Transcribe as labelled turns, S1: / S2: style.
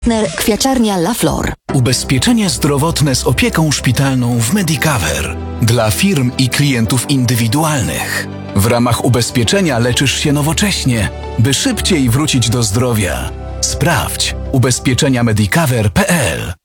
S1: Kwiaciarnia La Flor.
S2: Ubezpieczenie zdrowotne z opieką szpitalną w Medicover. Dla firm i klientów indywidualnych. W ramach ubezpieczenia leczysz się nowocześnie, by szybciej wrócić do zdrowia. Sprawdź ubezpieczeniamedicover.pl.